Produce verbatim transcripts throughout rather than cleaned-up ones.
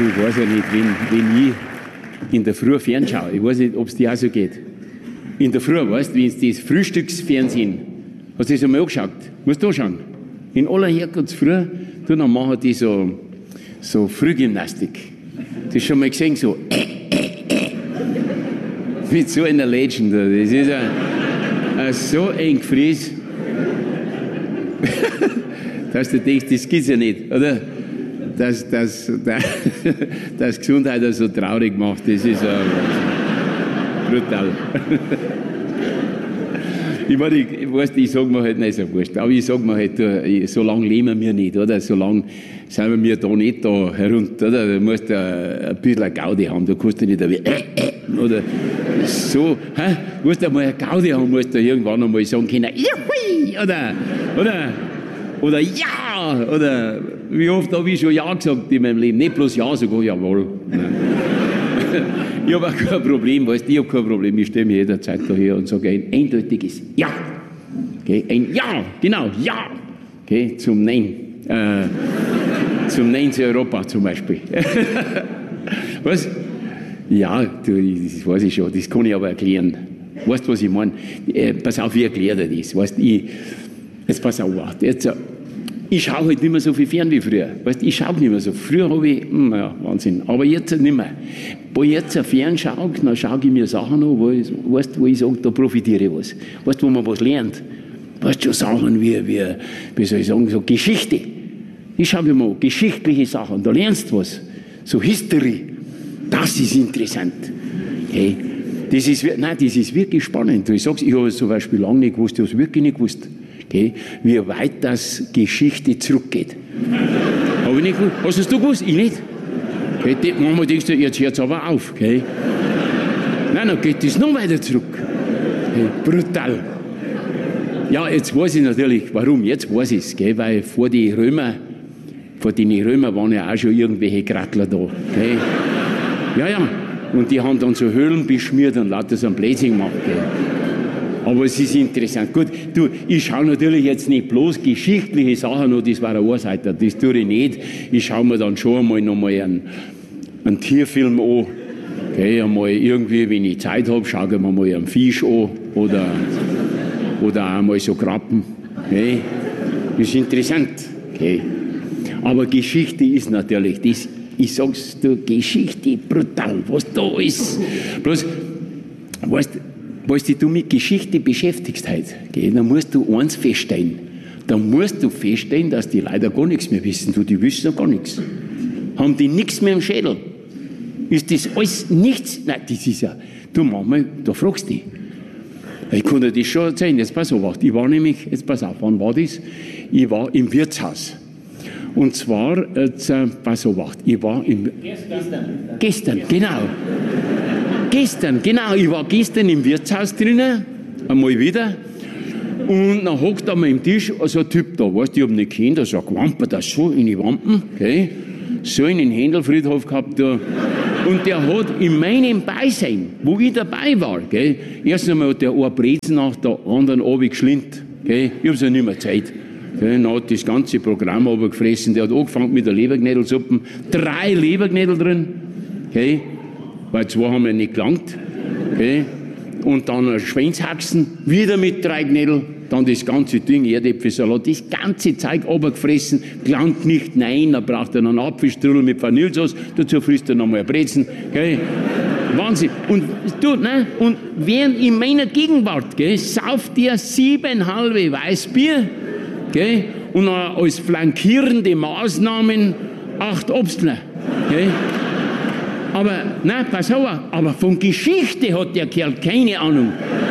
Ich weiß ja nicht, wenn, wenn ich in der Früh fernschaue, ich weiß nicht, ob es dir auch so geht. In der Früh, weißt du, wenn es das Frühstücksfernsehen, hast du das einmal angeschaut? Musst du anschauen. In aller Herkunftsfrüh, dann machen die so, so Frühgymnastik. Das hast du schon mal gesehen, so mit so einer Legend. Das ist ein, ein so eng Fries, dass du denkst, das gibt's ja nicht, oder? Dass, dass, dass, dass Gesundheit so traurig macht, das ist uh, brutal. Ich, meine, ich, ich, weiß, ich sage mir halt nicht so wurscht, aber ich sage mir halt, so lange leben wir nicht, oder? So lange sind wir da nicht da herunter, oder? Du musst uh, ein bisschen eine Gaudi haben, du kannst ja nicht wie, äh, äh, oder so, hä? Du musst einmal eine Gaudi haben, musst du irgendwann einmal sagen können, Juhui, oder, oder, oder ja, oder wie oft habe ich schon ja gesagt in meinem Leben, nicht bloß ja, sogar jawohl. Ich habe auch kein Problem, weißt du, ich habe kein Problem, ich stelle mich jederzeit daher und sage ein eindeutiges Ja. Okay, ein Ja, genau, Ja. Okay, zum Nein. Äh, zum Nein zu Europa zum Beispiel. Was? Ja, du, das weiß ich schon, das kann ich aber erklären. Weißt du, was ich meine? Äh, pass auf, ich erkläre dir das. Weißt, ich, jetzt pass auf, jetzt, ich schaue halt nicht mehr so viel fern wie früher. Weißt, ich schaue nicht mehr so. Früher habe ich, naja, Wahnsinn, aber jetzt nicht mehr. Wo ich jetzt fern schaue, dann schaue ich mir Sachen an, wo ich, weißt, wo ich sage, da profitiere ich was. Weißt du, wo man was lernt? Weißt du, schon Sachen wie, wie, wie soll ich sagen, so Geschichte. Ich schaue mir mal geschichtliche Sachen, da lernst du was. So History. Das ist interessant. Hey, das ist, nein, das ist wirklich spannend. Ich sage, ich habe zum Beispiel lange nicht gewusst, ich habe es wirklich nicht gewusst. Okay, wie weit das Geschichte zurückgeht. Habe ich nicht gewusst. Hast du es gewusst? Ich nicht. Okay, die, manchmal denkst du, jetzt hört es aber auf. Okay. Nein, dann geht das noch weiter zurück. Okay, brutal. Ja, jetzt weiß ich natürlich, warum. Jetzt weiß ich es. Okay, weil vor den Römer, vor den Römer waren ja auch schon irgendwelche Grattler da. Okay. Ja, ja. Und die haben dann so Höhlen beschmiert und lauter so ein Blödsinn gemacht. Okay. Aber es ist interessant. Gut, du, ich schaue natürlich jetzt nicht bloß geschichtliche Sachen an, das war ein Ohrseiter, das tue ich nicht. Ich schaue mir dann schon einmal noch mal einen, einen Tierfilm an. Okay, einmal irgendwie, wenn ich Zeit habe, schaue ich mir mal einen Fisch an oder, oder auch mal so Krabben. Okay. Das ist interessant. Okay. Aber Geschichte ist natürlich, das, ich sag's dir, Geschichte brutal, was da ist. Bloß, weißt du, Weißt du, mit Geschichte beschäftigst heute, okay, dann musst du eins feststellen. Dann musst du feststellen, dass die leider gar nichts mehr wissen. Du, die wissen ja gar nichts. Haben die nichts mehr im Schädel? Ist das alles nichts? Nein, das ist ja, du manchmal, da fragst du dich. Ich kann dir das schon erzählen, jetzt pass auf, ich war nämlich, jetzt pass auf, wann war das? Ich war im Wirtshaus. Und zwar, jetzt, äh, pass auf, ich war im... Gestern. Gestern, genau. Gestern, genau, ich war gestern im Wirtshaus drinnen, einmal wieder, und dann hockt da mal am Tisch so ein Typ da, weißt du, ich hab nicht kennt, der sagt, Wamper, das so in die Wampen, okay, so einen Händelfriedhof gehabt da, und der hat in meinem Beisein, wo ich dabei war, okay, erst einmal hat der eine Brezen nach der anderen runtergeschlindt, okay, ich hab's ja nicht mehr Zeit. Okay, dann hat das ganze Programm runtergefressen, der hat angefangen mit der Leberknädelsuppe, drei Leberknädel drin, okay, weil zwei haben ja nicht gelangt. Okay. Und dann ein Schweinshaxen, wieder mit drei Knädel, dann das ganze Ding, Erdäpfelsalat, das ganze Zeug runtergefressen, gelangt nicht, nein, dann braucht er noch einen Apfelstrudel mit Vanillesauce, dazu frisst er noch mal ein Brezen. Okay. Wahnsinn. Und, du, ne? Und während in meiner Gegenwart, okay, sauft der sieben halbe Weißbier, okay, und als flankierende Maßnahmen acht Obstler. Okay. Aber, nein, pass auf, aber von Geschichte hat der Kerl keine Ahnung.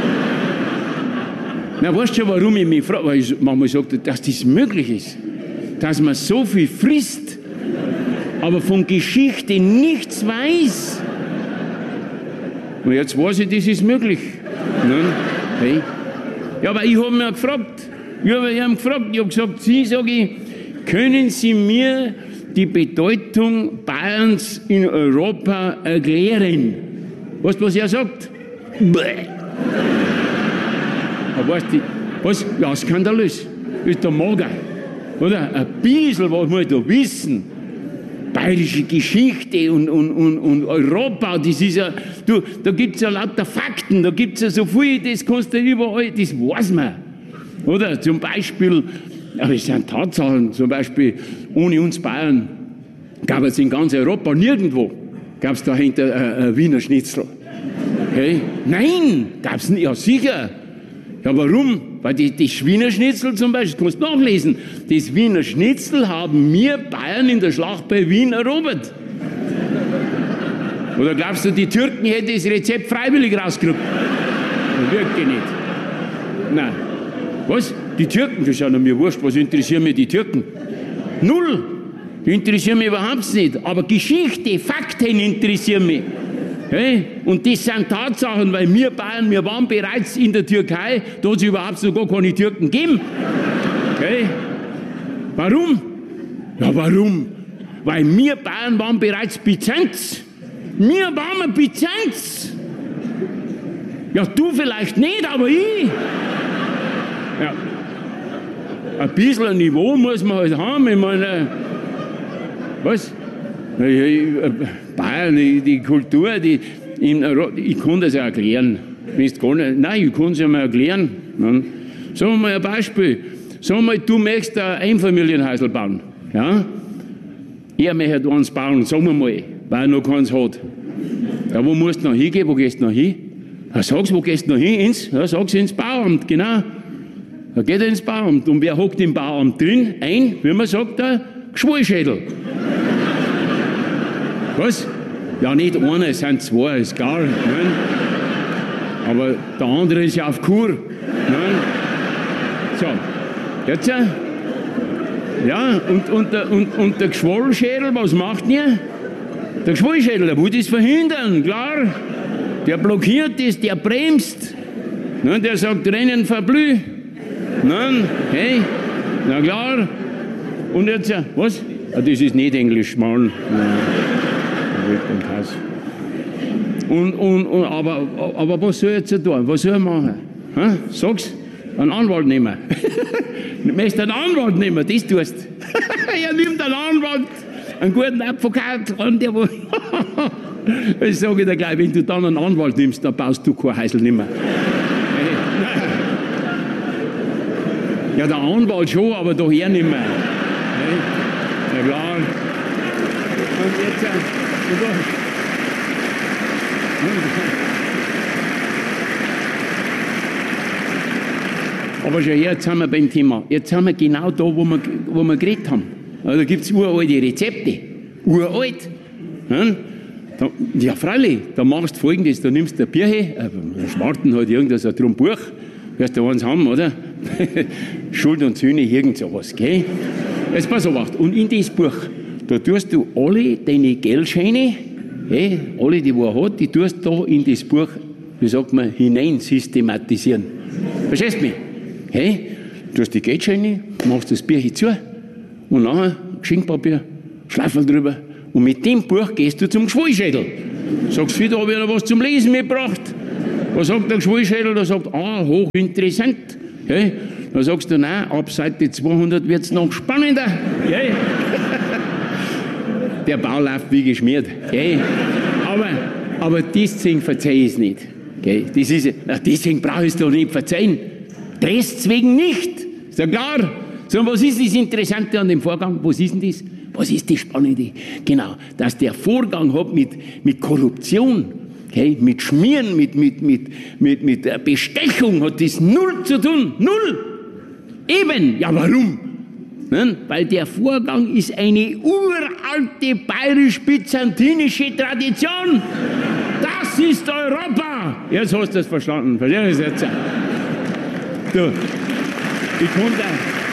Na, weißt du schon, warum ich mich frage? Weil ich manchmal sage, dass das möglich ist. Dass man so viel frisst, aber von Geschichte nichts weiß. Und jetzt weiß ich, das ist möglich. Nun, hey. Ja, aber ich habe mich gefragt. Ich habe ihn gefragt, ich habe gesagt, Sie, sage ich, können Sie mir die Bedeutung Bayerns in Europa erklären? Weißt du, was er sagt? Bäh. Aber weißt du, was? Ja, skandalös. Ist der Mager. Oder? Ein bisschen was muss da wissen. Bäh. bayerische Geschichte und, und, und, und Europa, das ist ja, du, da gibt es ja lauter Fakten, da gibt es ja so viel, das kannst du überall, das weiß man. Oder zum Beispiel, ja, das sind Tatsachen, zum Beispiel, ohne uns Bayern gab es in ganz Europa nirgendwo, gab es dahinter ein, ein Wiener Schnitzel. Okay? Nein, gab es nicht, ja sicher. Ja, warum? Weil die, das Wiener Schnitzel zum Beispiel, das kannst du nachlesen, das Wiener Schnitzel haben wir Bayern in der Schlacht bei Wien erobert. Oder glaubst du, die Türken hätten das Rezept freiwillig rausgekriegt? Wirklich nicht. Nein. Was? Die Türken, das ist ja noch mir wurscht, was interessieren mich die Türken? Null. Die interessieren mich überhaupt nicht. Aber Geschichte, Fakten interessieren mich. Hey? Und das sind Tatsachen, weil wir Bayern, wir waren bereits in der Türkei, da hat es überhaupt noch gar keine Türken gegeben. Hey? Warum? Ja, warum? Weil wir Bayern waren bereits Byzanz. Wir waren Byzanz. Ja, du vielleicht nicht, aber ich. Ja. Ein bisschen ein Niveau muss man halt haben. Ich meine, was? Bayern, die, die Kultur, die in Europa, ich kann das ja erklären. Gar nicht, nein, ich kann es ja mal erklären. Sagen wir mal ein Beispiel. Sagen wir mal, du möchtest ein Einfamilienhäusl bauen. Ja? Er möchte eins bauen, sagen wir mal, weil er noch keins hat. Ja, wo musst du noch hingehen? Wo gehst du noch hin? Ja, sag's, wo gehst du noch hin? Ins, ja, sag's ins Bauamt, genau. Da geht er ins Bauamt. Und wer hockt im Bauamt drin? Ein, wie man sagt, der Geschwollschädel. Was? Ja, nicht einer, es sind zwei, ist klar. Nein. Aber der andere ist ja auf Kur. Nein. So, jetzt, ja, und, und, der, und, und der Geschwollschädel, was macht ihr? Der Geschwollschädel, der will das verhindern, klar. Der blockiert das, der bremst. Nein, der sagt, Rennen verblüh. Nein, hey, na klar. Und jetzt, was? Ah, das ist nicht Englisch, Mann. Und, und, und, aber, aber was soll ich jetzt tun? Was soll ich machen? Ha? Sag's, einen Anwalt nehmen. Du möchtest einen Anwalt nehmen, das tust. Er nimmt einen Anwalt, einen guten Advokat, und der wo. Ich sage dir gleich, wenn du dann einen Anwalt nimmst, dann baust du kein Häusl nicht mehr. Ja, der Anwalt schon, aber daher nicht mehr. Ja, klar. Und jetzt, und da. Aber schon jetzt sind wir beim Thema. Jetzt sind wir genau da, wo wir, wo wir geredet haben. Also, da gibt es uralte Rezepte. Uralt. Ja, da, ja, freilich, da machst du Folgendes: Da nimmst du eine Birche, äh, einen Schwarten halt irgendein so ein Buch, wirst du eins haben, oder? Schuld und Sühne, irgend sowas, gell? Jetzt pass auf, und in das Buch, da tust du alle deine Geldscheine, hey, alle, die er hat, die tust du da in das Buch, wie sagt man, hinein systematisieren. Verstehst du mich? Hey, du tust die Geldscheine, machst das Bierchen zu und nachher Geschenkpapier, Schleifel drüber und mit dem Buch gehst du zum Geschwollschädel. Sagst du, da habe ich noch was zum Lesen mitgebracht. Was sagt der Geschwollschädel? Der sagt, ah, hochinteressant. Hey, dann sagst du, nein, ab Seite zweihundert wird es noch spannender. Hey. Der Bau läuft wie geschmiert. Hey. Aber, aber deswegen verzeih ich es nicht. Okay? Das ist, na, deswegen brauche ich es doch nicht verzeihen. Deswegen nicht. Ist ja klar. So, was ist das Interessante an dem Vorgang? Was ist denn das? Was ist das Spannende? Genau, dass der Vorgang hat mit, mit Korruption, okay? Mit Schmieren, mit, mit, mit, mit, mit Bestechung hat das null zu tun. Null. Eben. Ja, warum? Nein, weil der Vorgang ist eine uralte bayerisch-byzantinische Tradition. Das ist Europa. Jetzt hast du es verstanden. Verstehst du das jetzt? Du, ich konnte...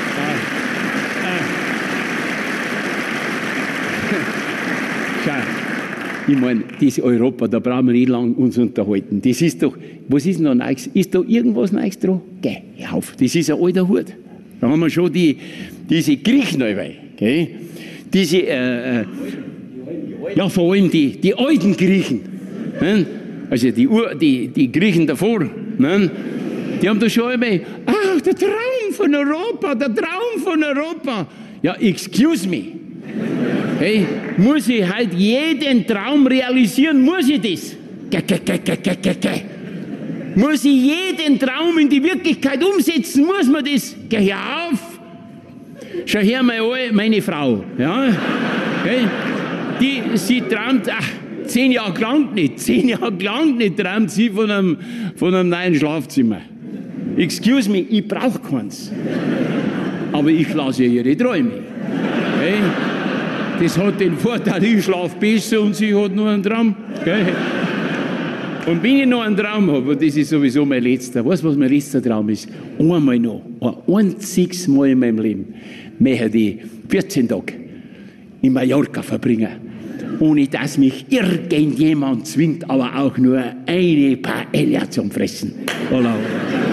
Schau, ich meine, das Europa, da brauchen wir nicht lange uns unterhalten. Das ist doch, was ist noch Neues? Ist da irgendwas Neues dran? Geh, hör auf, das ist ein alter Hut. Da haben wir schon die, diese Griechen dabei, okay? Diese, äh, ja, vor allem die, die alten Griechen, ne? Also die, Ur, die, die Griechen davor, ne? Die haben da schon einmal, ach, der Traum von Europa, der Traum von Europa. Ja, excuse me. Hey, muss ich halt jeden Traum realisieren? Muss ich das? Ge, ge, ge, ge, ge, ge, ge. Muss ich jeden Traum in die Wirklichkeit umsetzen? Muss man das? Geh auf! Schau her mal an, meine Frau. Ja? Hey, die, sie träumt, ach, zehn Jahre lang nicht, zehn Jahre lang nicht träumt sie von einem, von einem neuen Schlafzimmer. Excuse me, ich brauche keins. Aber ich lasse ihr ihre Träume. Hey? Das hat den Vorteil, ich schlafe besser und sie hat nur einen Traum. Gell? Und wenn ich noch einen Traum habe, und das ist sowieso mein letzter, weißt du, was mein letzter Traum ist? Einmal noch, ein einziges Mal in meinem Leben, möchte ich vierzehn Tage in Mallorca verbringen, ohne dass mich irgendjemand zwingt, aber auch nur eine Paella zum Fressen. Voilà.